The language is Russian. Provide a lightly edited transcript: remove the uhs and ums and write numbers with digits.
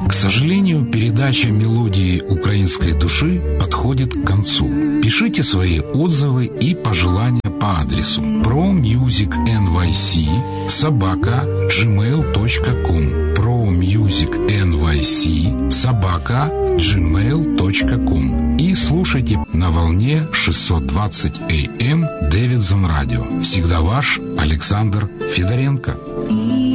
К сожалению, передача «Мелодии украинской души» подходит к концу. Пишите свои отзывы и пожелания по адресу promusicnyc@gmail.com promusicnyc@gmail.com и слушайте на волне 620 AM Davidson Radio. Всегда ваш Александр Федоренко.